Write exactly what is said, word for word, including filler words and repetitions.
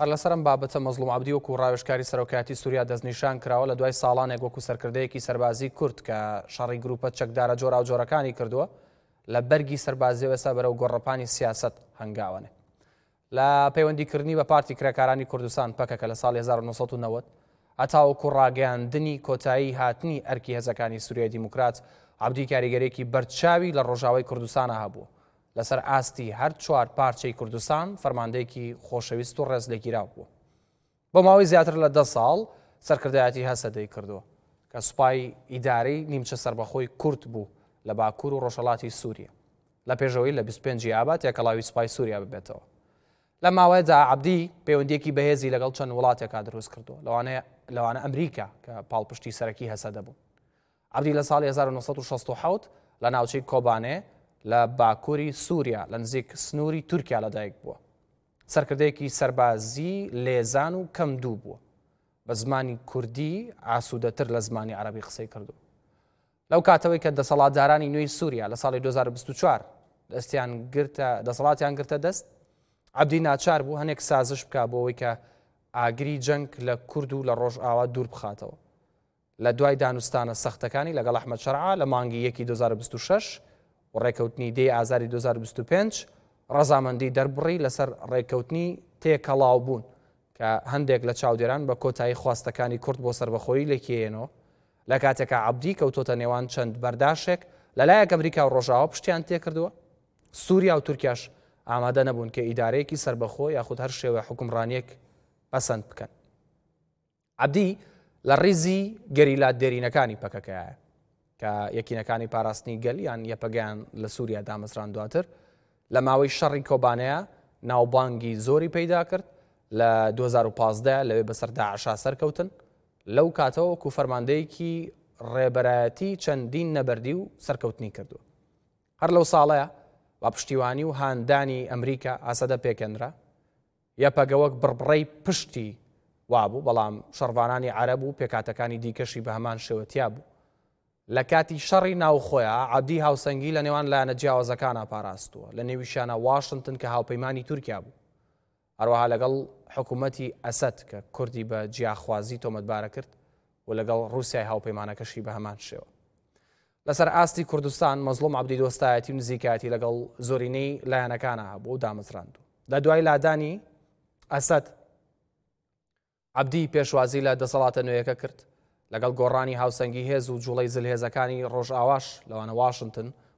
هەر لەسەرم بابەتە مەزلوم عەبدی وەکو ڕاوێژکاری سەرۆکایەتی سووریا دەستنیشان کراوە لە دوای ساڵانێک وەکو سەرکردەیەکی سەربازی کورد کە شەڕی گروپە چەکدارە جۆرا و جۆرەکانی کردووە لە بەرگی سەربازیەوە ئێستا بەرەو گۆڕەپانی سیاست هەنگاوانێ. لە پەیوەندیکردنی بە پارتی کرێکارانی کوردستان پەکەکە لە ساڵی هەزار و نۆ سەد و نەوەد هەتاوەکو ڕاگەیاندنی کۆتایی هاتنی ئەرکی هێزەکانی سووریای دیموکرات، عەبدی کاریگەرێکی بەرچاوی لە ڕۆژاوای کوردستانە هەبوو. لەسەر ئاستی هەر چوار پارچەی کوردستان فەرماندەیەکی خۆشەویست و ڕێزلێگیراو بوو. بۆ ماوەی زیاتر لە دە ساڵ سەرکردایەتی هەسەدەی کردووە کە سوپای ئیدارەی نیمچە سەربەخۆی کورد بوو لە باکوور و ڕۆژهەڵاتی سووریا لە پێشەوەی لە بیست و پێنجی ئابات تێکەڵاوی سوپای سووریا ببێتەوە. لە ماوەیەدا عەبدی پەیوەندیەکی بەهێزی لەگەڵ چەند وڵاتێکا دروست کردووە، لەوانە ئەمریکا کە پاڵپشتی سەرەکی هەسەدە بوو. عەبدی لە ساڵی هەزار و نۆ سەد و شەست و حەوت لە ناوچەی کۆبانێ لە باکووری سووریا لە نزیک سنووری تورکیا لەدایک بووە. سەرکردەیەکی سەربازی لێزان و کەم دوو بووە، بە زمانی کوردی ئاسوودەتر لە زمانی عەرەبی قسەی کردو. لەو کاتەوەی کە دەسەڵاتدارانی نوێی سووریا لە ساڵی دوو هەزار و بیست و چوار دەسەڵاتیان گرتە دەست، عەبدی ناچار بوو هەنێک سازش بکات بۆ ئەوەی کە ئاگری جەنگ لە کورد و لە ڕۆژئاوا دوور بخاتەوە. لە دوای دانوستانە سەختەکانی لەگەڵ ئەحمەد شەرعا لە مانگی یەکی دوو هەزار و بیست و شەش و ڕێکەوتنی دەی ئازاری دوو هەزار و بیست و پێنج ڕەزامەندی دەربڕی لەسەر ڕێکەوتنی تێکەڵاو بوون کە هەندێک لە چاودێران بە کۆتایی خواستەکانی کورد بۆ سەربەخۆیی لێکێنەوە. لە کاتێکە عەبدی کەوتۆتە نێوان چەند بەرداشێک لەلایەک ئەمریکا و ڕۆژاوا پشتیان تێکردووە، سووریا و تورکیاش ئامادە نەبوون کە ئیدارەیەکی سەربەخۆ یاخود هەر شێوە حکومڕانیەک پەسەند بکەن. عەبدی لە ڕیزی گەریلات دێرینەکانی پەکەکەیە کە یەکینەکانی پاراستنی گەل یان یەپەگەیان لە سووریا دامەزران دواتر لە ماوەی شەڕی کۆبانەیە ناوبانگی زۆری پەیدا کرد. لە دوو هەزار و پانزدە لەوێ بەسەر داعشا سەرکەوتن، لەو کاتەوە وەکو فەرماندەیەکی ڕێبەرایەتی چەندین نەبەردی و سەرکەوتنی کردووە. هەر لەو ساڵەیە با پشتیوانی و هاندانی ئەمریکا ئاسەدە پێکەندرا، یەپەگەوەک بڕبڕەی پشتی وابوو، بەڵام شەڕڤانانی عەرەب و پێکاتەکانی دیکەشی بە هەمان شێوەتیا بوو. لە کاتی شەڕی ناوخۆیە عەبدی هاوسەنگی لە نێوان لایەنە جیاوازەکانە پاراستووە، لە نێویشیانە واشنگتن کە هاوپەیمانی تورکیا بوو، هەروەها لەگەڵ حکوومەتی ئەسەد کە کوردی بە جیاخوازی تۆمەتبارە کرد و لەگەڵ رووسیای هاوپەیمانەکەشی بە هەمان شێوە. لەسەر ئاستی کوردستان مەزلوم عەبدی دۆستایەتی و نزیکایەتی لەگەڵ زۆرینەی لایەنەکانە هەبوو و دامەزراندوو. لە دوای لادانی ئەسەد عەبدی پێشوازی لە دەسەڵاتە نوێیەکە کرد، لەگەڵ گۆڕانی هاوسەنگی هێز و جوڵەی زلهێزەکانی ڕۆژئاواش لەوانە واشنگتن